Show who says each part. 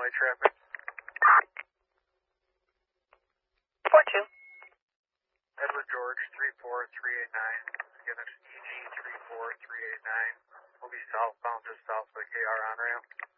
Speaker 1: traffic.
Speaker 2: 42.
Speaker 1: Edward George 34389. Again, it's EG 34389. Will be southbound just south of the KR on ramp.